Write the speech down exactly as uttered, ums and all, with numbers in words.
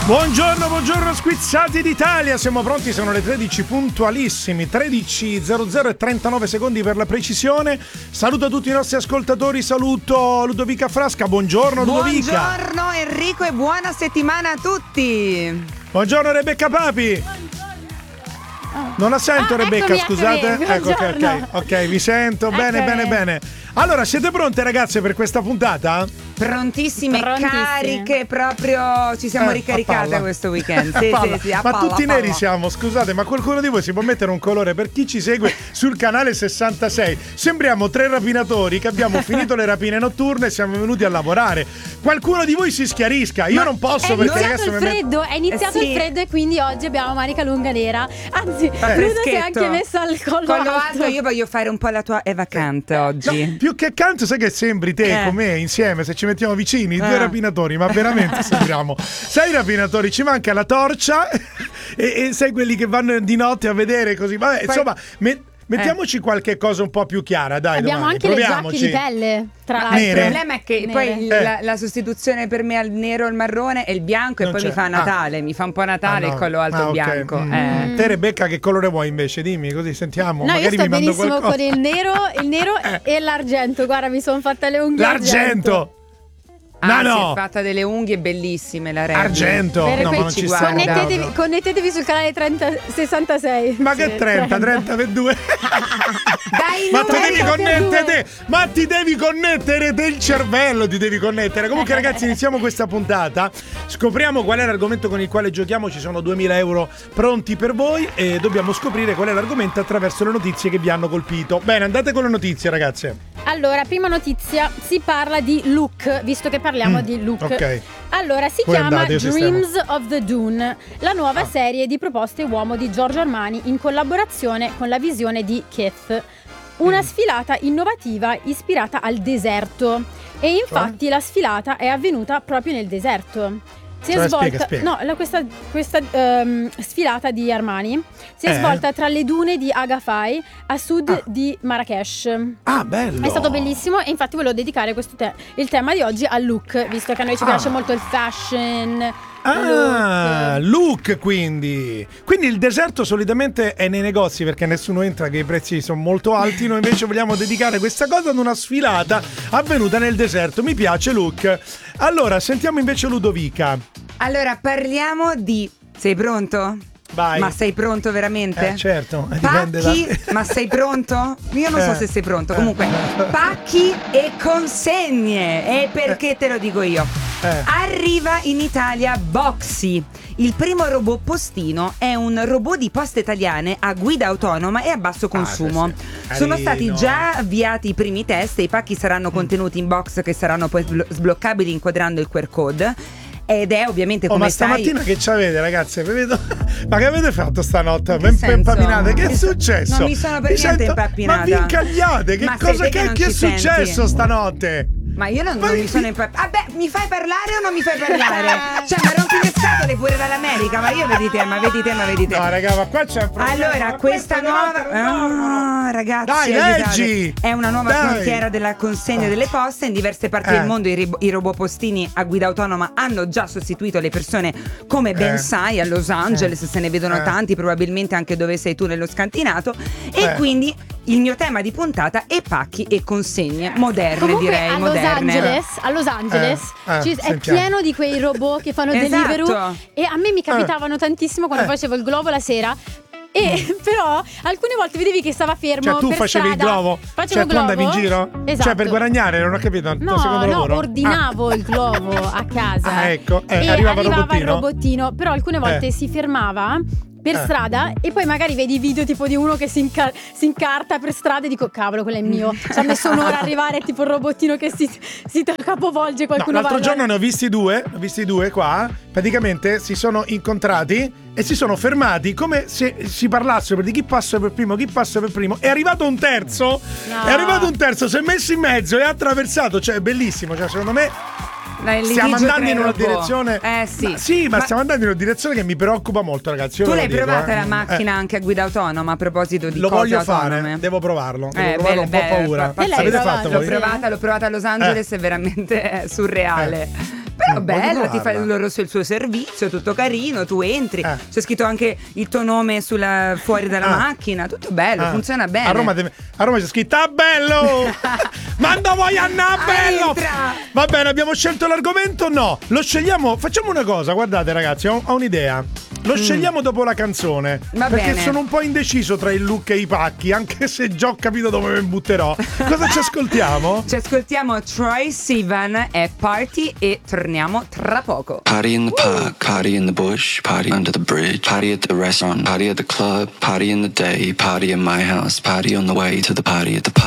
Buongiorno, buongiorno squizzati d'Italia, siamo pronti, sono le tredici puntualissimi, tredici zero zero e trentanove secondi per la precisione. Saluto tutti i nostri ascoltatori, saluto Ludovica Frasca, buongiorno Ludovica. Buongiorno Enrico e buona settimana a tutti. Buongiorno Rebecca Papi. Non la sento ah, Rebecca, eccomi, scusate. eccomi. Ecco, ok, ok, ok, vi sento, bene, bene, bene. Allora, siete pronte ragazze per questa puntata? Prontissime, Prontissime. cariche, proprio ci siamo eh, ricaricate questo weekend. Sì, sì, sì, ma palla, tutti palla. neri siamo, scusate, ma qualcuno di voi si può mettere un colore per chi ci segue sul canale sessantasei? Sembriamo tre rapinatori che abbiamo finito le rapine notturne e siamo venuti a lavorare. Qualcuno di voi si schiarisca, io ma non posso è perché iniziato il freddo, met- è iniziato eh, sì. il freddo e quindi oggi abbiamo manica lunga nera. Anzi, eh. Ludo si è anche messa al collo, collo alto. alto. Io voglio fare un po' la tua Eva Kant oggi. No, più che Kant, sai che sembri te eh. con me insieme, se ci mettiamo vicini, eh. due rapinatori, ma veramente sembriamo. Sei rapinatori, ci manca la torcia e, e sei quelli che vanno di notte a vedere così. Vabbè, Poi, insomma, me, mettiamoci eh. qualche cosa un po' più chiara, dai. Abbiamo domani. anche Proviamoci. le giacche di pelle, tra l'altro. Il problema è che Nere. poi eh. la, la sostituzione per me al nero e il marrone è il bianco non e poi c'è. mi fa Natale, ah. mi fa un po' Natale ah, no. il collo alto ah, okay. bianco. Mm. Eh. Te Rebecca che colore vuoi invece? Dimmi così sentiamo. No, magari io sto mi mando benissimo qualcosa. con il nero, il nero eh. e l'argento. Guarda, mi sono fatta le unghie L'argento! argento. Ah, no, no. si è fatta delle unghie bellissime la Reggie. Argento. Per no, ma non ci connettetevi, connettetevi sul canale trenta sessantasei. Ma che trenta, trenta per due? Dai, ma ti devi connettere, ma ti devi connettere del cervello, ti devi connettere. Comunque ragazzi, iniziamo questa puntata. Scopriamo qual è l'argomento con il quale giochiamo. Ci sono duemila euro pronti per voi e dobbiamo scoprire qual è l'argomento attraverso le notizie che vi hanno colpito. Bene, andate con le notizie ragazze. Allora, prima notizia, si parla di Look, visto che parliamo mm, di Look. Ok. Allora, si Poi chiama andate, Dreams of the Dune, la nuova ah. serie di proposte uomo di Giorgio Armani in collaborazione con la visione di Keith. Una mm. sfilata innovativa ispirata al deserto. E infatti cioè? la sfilata è avvenuta proprio nel deserto. Si cioè, è svolta spiega, spiega. no la, questa, questa um, sfilata di Armani si è eh. svolta tra le dune di Agafay a sud ah. di Marrakesh. Ah, bello! È stato bellissimo e infatti volevo dedicare questo te- il tema di oggi al look, visto che a noi ci ah. piace molto il fashion. Ah, look. look quindi. Quindi il deserto solitamente è nei negozi perché nessuno entra, che i prezzi sono molto alti. Noi invece vogliamo dedicare questa cosa ad una sfilata avvenuta nel deserto. Mi piace look. Allora, sentiamo invece Ludovica. Allora, parliamo di... Sei pronto? Vai. Ma sei pronto veramente? Eh, certo, dipende pacchi, da... ma sei pronto? Io non eh. so se sei pronto. Comunque, pacchi e consegne. E perché te lo dico io? Eh. Arriva in Italia Boxy. Il primo robot postino è un robot di Poste Italiane a guida autonoma e a basso consumo. Ah, sì. Sono stati già avviati i primi test e i pacchi saranno contenuti in box che saranno poi sbloccabili inquadrando il Q R code. Ed è ovviamente come oh, ma sai... stamattina che ci avete ragazzi? Vedo... Ma che avete fatto stanotte? Ben impappinate? Che è successo? Non mi sono per mi niente sento... impappinata. Ma vi incagliate? Che ma cosa che, che è senti? successo stanotte? Ma io non, non mi sono impappinata. Vabbè, mi fai parlare o non mi fai parlare? Cioè, ma rompi le scatole pure dall'America. Ma io vedi te, ma vedi te, ma vedi te. No raga, ma qua c'è un problema. Allora, questa nuova... Ah, ragazzi, dai, leggi! È una nuova dai. frontiera della consegna oh. delle poste. In diverse parti eh. del mondo i, ri- i robot postini a guida autonoma hanno già sostituito le persone, come ben eh. sai. A Los Angeles eh. se ne vedono eh. tanti, probabilmente anche dove sei tu nello scantinato. E eh. quindi il mio tema di puntata è pacchi e consegne moderne. Comunque, direi a moderne. Los Angeles, a Los Angeles eh. Eh. ci, è pieno di quei robot che fanno esatto. Deliveroo. E a me mi capitavano eh. tantissimo quando eh. facevo il globo la sera. E però alcune volte vedevi che stava fermo. Cioè tu per facevi strada. il globo? Facevo cioè tu globo. andavi in giro? Esatto. Cioè per guadagnare, non ho capito. No, secondo no, lavoro? ordinavo ah. il globo a casa. Ah, ecco, eh, e arrivava, arrivava il robottino. il robottino. Però alcune volte eh. si fermava per eh. strada e poi magari vedi video tipo di uno che si, inca- si incarta per strada e dico cavolo, quello è mio. Ci ha messo un'ora a arrivare, tipo il robottino che si, si capovolge, qualcuno no, l'altro va giorno ne ho visti due, ho visti due qua. Praticamente si sono incontrati e si sono fermati come se si parlassero di chi passa per primo, chi passa per primo. È arrivato un terzo, no. è arrivato un terzo, si è messo in mezzo e ha attraversato. Cioè è bellissimo, cioè secondo me stiamo andando in una direzione. Eh sì. Ma sì, ma, ma stiamo andando in una direzione che mi preoccupa molto, ragazzi. Io tu l'hai dico, provata eh. la macchina eh. anche a guida autonoma a proposito di lo cose voglio autonome? fare, devo provarlo. Devo eh, provarlo, belle, un po' belle, paura. L'avete fatto l'ho voi? provata, l'ho provata a Los Angeles, eh. è veramente surreale. Eh. Però Mm, bella, voglio ti fa il, provarla. loro, il suo servizio, tutto carino, tu entri, Eh. c'è scritto anche il tuo nome sulla, fuori dalla Ah. macchina, tutto bello, Ah. funziona bene. A Roma, deve- a Roma c'è scritto "Ah, bello!" Manda voi a na bello! Entra! Va bene, abbiamo scelto l'argomento? No, lo scegliamo. Facciamo una cosa, guardate ragazzi, ho, ho un'idea. Lo scegliamo dopo la canzone. Va perché bene. sono un po' indeciso tra il look e i pacchi, anche se già ho capito dove mi butterò. Cosa ci ascoltiamo? Ci ascoltiamo Troye Sivan e Party e torniamo tra poco. Party in the park, party in the bush, party under the bridge, party at the restaurant, party at the club, party in the day, party in my house, party on the way to the party at the park.